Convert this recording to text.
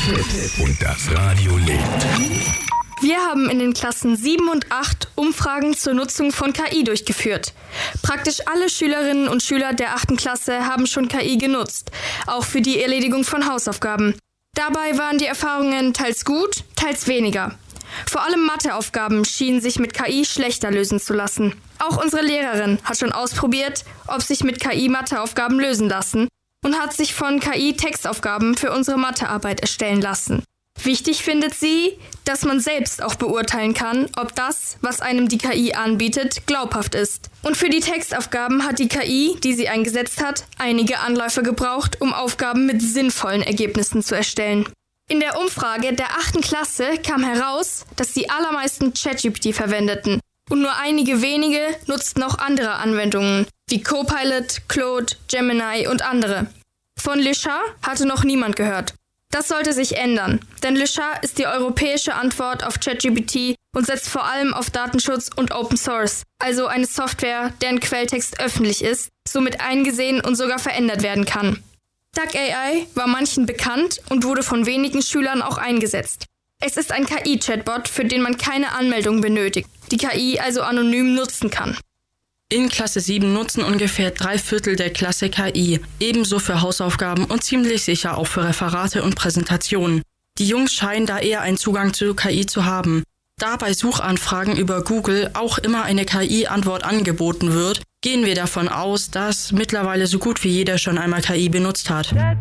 Und das Radio lebt. Wir haben in den Klassen 7 und 8 Umfragen zur Nutzung von KI durchgeführt. Praktisch alle Schülerinnen und Schüler der 8. Klasse haben schon KI genutzt, auch für die Erledigung von Hausaufgaben. Dabei waren die Erfahrungen teils gut, teils weniger. Vor allem Matheaufgaben schienen sich mit KI schlechter lösen zu lassen. Auch unsere Lehrerin hat schon ausprobiert, ob sich mit KI Matheaufgaben lösen lassen und hat sich von KI Textaufgaben für unsere Mathearbeit erstellen lassen. Wichtig findet sie, dass man selbst auch beurteilen kann, ob das, was einem die KI anbietet, glaubhaft ist. Und für die Textaufgaben hat die KI, die sie eingesetzt hat, einige Anläufe gebraucht, um Aufgaben mit sinnvollen Ergebnissen zu erstellen. In der Umfrage der 8. Klasse kam heraus, dass die allermeisten ChatGPT verwendeten und nur einige wenige nutzten auch andere Anwendungen, wie Copilot, Claude, Gemini und andere. Von Lusha hatte noch niemand gehört. Das sollte sich ändern, denn Lusha ist die europäische Antwort auf ChatGPT und setzt vor allem auf Datenschutz und Open Source, also eine Software, deren Quelltext öffentlich ist, somit eingesehen und sogar verändert werden kann. DuckAI war manchen bekannt und wurde von wenigen Schülern auch eingesetzt. Es ist ein KI-Chatbot, für den man keine Anmeldung benötigt, die KI also anonym nutzen kann. In Klasse 7 nutzen ungefähr 3/4 der Klasse KI, ebenso für Hausaufgaben und ziemlich sicher auch für Referate und Präsentationen. Die Jungs scheinen da eher einen Zugang zu KI zu haben. Da bei Suchanfragen über Google auch immer eine KI-Antwort angeboten wird, gehen wir davon aus, dass mittlerweile so gut wie jeder schon einmal KI benutzt hat.